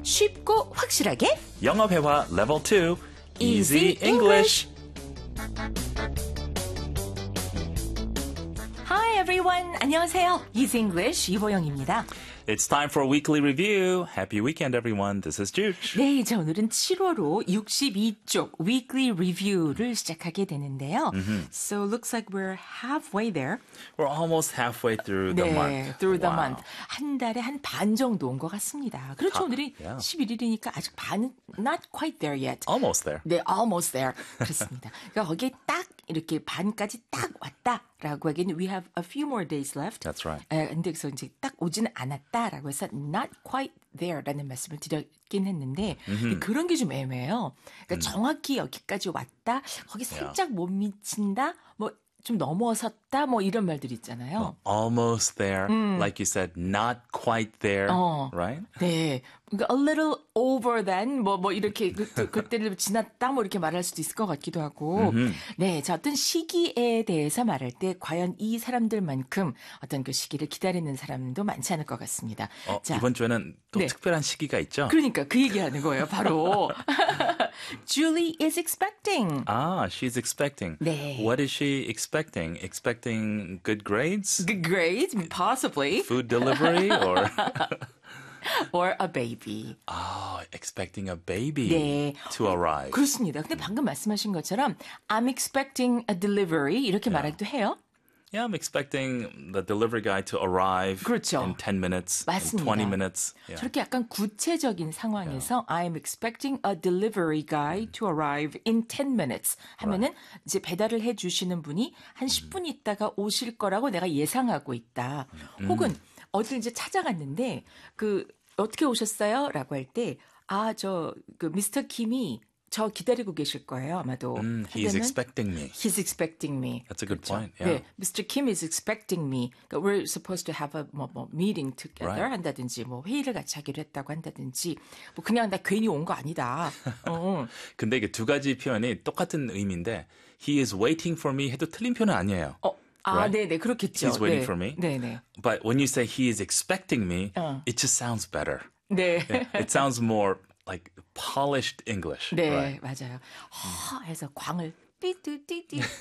쉽고 확실하게 영어 회화 level 2 Easy Easy English. Hi everyone. 안녕하세요. Easy English 이보영입니다. It's time for a weekly review. Happy weekend, everyone. This is Juge. 네, 이제 오늘은 7월호 62쪽 Weekly Review를 시작하게 되는데요. So looks like we're halfway there. We're almost halfway through the 네, month. through the Wow. month. 한 달에 한 반 정도 온 것 같습니다. 그렇죠, 오늘이 yeah. 11일이니까 아직 반은 not quite there yet. Almost there. 네, almost there. 그렇습니다. 그러니까 거기에 딱 이렇게 반까지 딱 왔다라고 하기에는 we have a few more days left. That's right. 근데 그래서 이제 딱 오지는 않았다라고 해서 not quite there라는 말씀을 드렸긴 했는데 그런 게 좀 애매해요. 그러니까 정확히 여기까지 왔다, 거기 살짝 못 미친다, 뭐 좀 넘어섰다, 뭐 이런 말들 있잖아요. Almost there. Like you said, not quite there. Right? 네, 그러니까 a little over than 뭐 이렇게 그때를 지났다 뭐 이렇게 말할 수도 있을 것 같기도 하고. 네, 자 어떤 시기에 대해서 말할 때 과연 이 사람들만큼 어떤 그 시기를 기다리는 사람도 많지 않을 것 같습니다. 자, 이번 주에는 또 네. 특별한 시기가 있죠? 그러니까 그 얘기하는 거예요, 바로. Julie is expecting. She's expecting. 네. What is she expecting? Expecting good grades? Good grades, possibly, Food delivery? Or or a baby. expecting a baby 네. to arrive. 그렇습니다. 근데 방금 말씀하신 것처럼 I'm expecting a delivery 이렇게 말하기도 해요. Yeah, I'm expecting the delivery guy to arrive 그렇죠. in 10 minutes, 맞습니다. in 20 minutes. Yeah. 저렇게 약간 구체적인 상황에서 I'm expecting a delivery guy to arrive in 10 minutes 하면은 이제 배달을 해 주시는 분이 한 10분 있다가 오실 거라고 내가 예상하고 있다. 혹은 어딜 이제 찾아갔는데 그 어떻게 오셨어요? 라고 할 때 저 그 미스터 김이 저 기다리고 계실 거예요, 아마도. He's expecting me. He's expecting me. That's a good 그렇죠? point. Yeah. 네, Mr. Kim is expecting me. 그러니까 we're supposed to have a meeting together Right. 한다든지, 뭐 회의를 같이 하기로 했다고 한다든지, 뭐 그냥 나 괜히 온 거 아니다. 근데 이게 두 가지 표현이 똑같은 의미인데 he is waiting for me 해도 틀린 표현은 아니에요. Right? 네네, 그렇겠죠. He's waiting 네. for me. 네네. But when you say he is expecting me, it just sounds better. 네. It sounds more like polished English. 네, Right? 맞아요. 해서 광을 띠띠띠띠